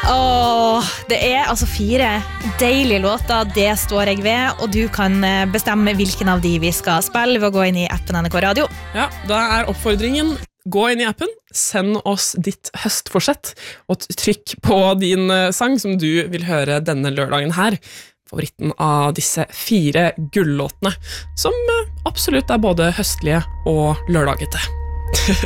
Det altså 4 deilige låter, det står jeg ved, og du kan bestemme hvilken av de vi skal spille ved å gå inn i appen NRK Radio. Ja, da oppfordringen, gå inn i appen, send oss ditt høstforsett, og trykk på din sang som du vil høre denne lørdagen her. Favoritten av disse 4 gullåtene, som absolutt både høstlige og lørdagete.